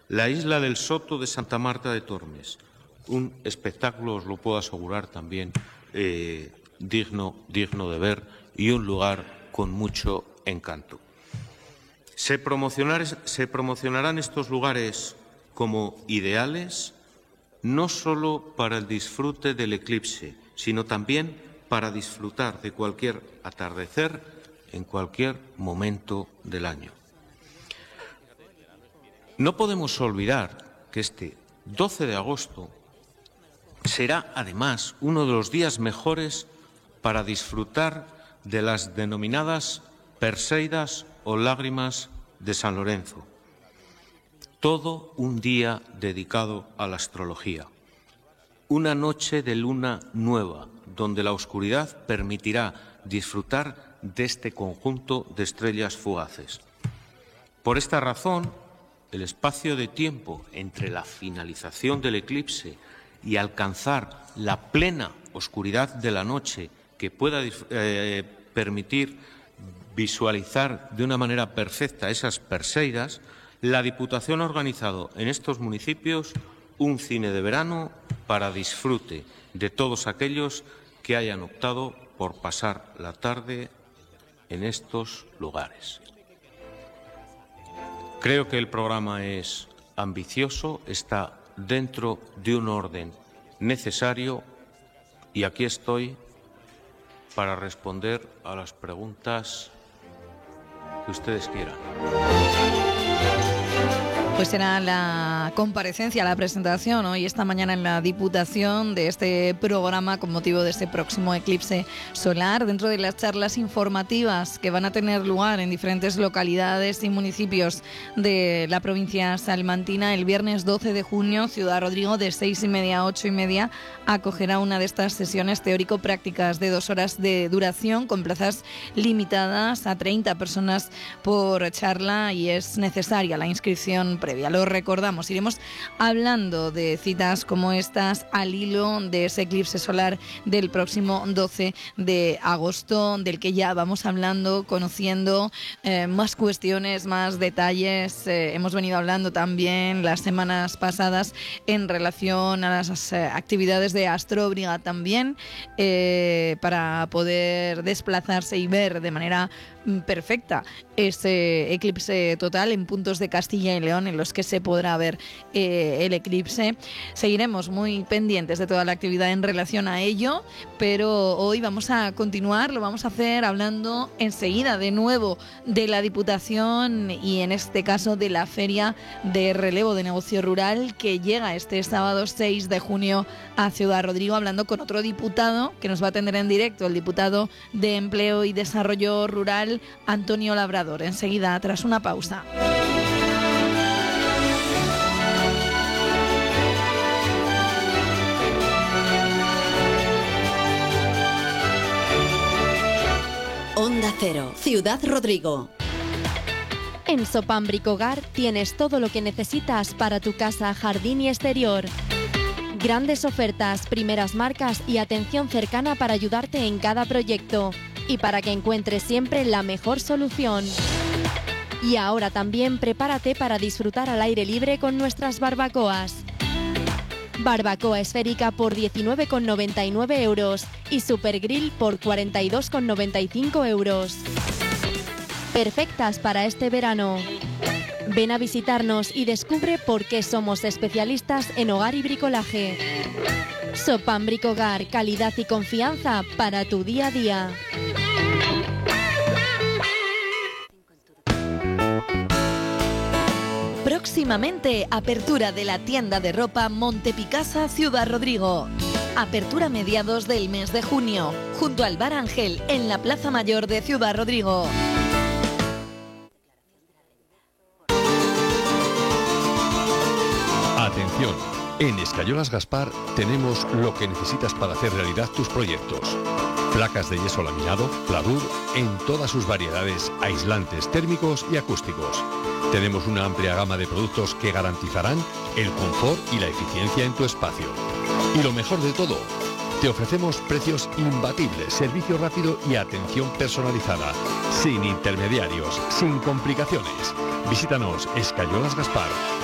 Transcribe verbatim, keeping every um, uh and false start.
la isla del Soto de Santa Marta de Tormes, un espectáculo, os lo puedo asegurar también, eh, digno, digno de ver y un lugar con mucho encanto. Se, promocionar, se promocionarán estos lugares como ideales no solo para el disfrute del eclipse, sino también para disfrutar de cualquier atardecer en cualquier momento del año. No podemos olvidar que este doce de agosto será, además, uno de los días mejores para disfrutar de las denominadas Perseidas o lágrimas de San Lorenzo. Todo un día dedicado a la astrología. Una noche de luna nueva, donde la oscuridad permitirá disfrutar de este conjunto de estrellas fugaces. Por esta razón, el espacio de tiempo entre la finalización del eclipse y alcanzar la plena oscuridad de la noche que pueda eh, permitir visualizar de una manera perfecta esas Perseidas, la Diputación ha organizado en estos municipios un cine de verano para disfrute de todos aquellos que hayan optado por pasar la tarde en estos lugares. Creo que el programa es ambicioso, está dentro de un orden necesario y aquí estoy para responder a las preguntas que ustedes quieran. Pues será la comparecencia, la presentación hoy, esta mañana en la Diputación de este programa con motivo de este próximo eclipse solar. Dentro de las charlas informativas que van a tener lugar en diferentes localidades y municipios de la provincia salmantina, el viernes doce de junio, Ciudad Rodrigo, de seis y media a ocho y media, acogerá una de estas sesiones teórico-prácticas de dos horas de duración con plazas limitadas a treinta personas por charla y es necesaria la inscripción previa. Lo recordamos, iremos hablando de citas como estas al hilo de ese eclipse solar del próximo doce de agosto, del que ya vamos hablando, conociendo eh, más cuestiones, más detalles. Eh, hemos venido hablando también las semanas pasadas en relación a las eh, actividades de Astróbriga también, eh, para poder desplazarse y ver de manera perfecta ese eclipse total en puntos de Castilla y León en los que se podrá ver eh, el eclipse. Seguiremos muy pendientes de toda la actividad en relación a ello, pero hoy vamos a continuar, lo vamos a hacer hablando enseguida de nuevo de la Diputación y en este caso de la Feria de Relevo de Negocio Rural que llega este sábado seis de junio a Ciudad Rodrigo, hablando con otro diputado que nos va a atender en directo, el diputado de Empleo y Desarrollo Rural, Antonio Labrador. Enseguida, tras una pausa. Onda Cero, Ciudad Rodrigo. En Sopam Bricogar tienes todo lo que necesitas para tu casa, jardín y exterior. Grandes ofertas, primeras marcas y atención cercana para ayudarte en cada proyecto y para que encuentres siempre la mejor solución. Y ahora también prepárate para disfrutar al aire libre con nuestras barbacoas. Barbacoa esférica por diecinueve con noventa y nueve euros y Super Grill por cuarenta y dos con noventa y cinco euros. Perfectas para este verano. Ven a visitarnos y descubre por qué somos especialistas en hogar y bricolaje. Sopam Bricogar, calidad y confianza para tu día a día. Próximamente, apertura de la tienda de ropa Montepicasa Ciudad Rodrigo. Apertura a mediados del mes de junio, junto al Bar Ángel, en la Plaza Mayor de Ciudad Rodrigo. Atención, en Escayolas Gaspar tenemos lo que necesitas para hacer realidad tus proyectos. Placas de yeso laminado, pladur, en todas sus variedades, aislantes térmicos y acústicos. Tenemos una amplia gama de productos que garantizarán el confort y la eficiencia en tu espacio. Y lo mejor de todo, te ofrecemos precios imbatibles, servicio rápido y atención personalizada, sin intermediarios, sin complicaciones. Visítanos, Escayolas Gaspar.